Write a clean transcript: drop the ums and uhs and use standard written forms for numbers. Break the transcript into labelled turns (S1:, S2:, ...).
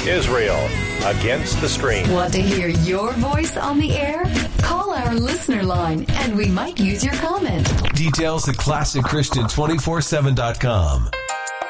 S1: Israel Against the Stream.
S2: Want to hear your voice on the air? Call our listener line and we might use your comment.
S3: Details at ClassicChristian247.com.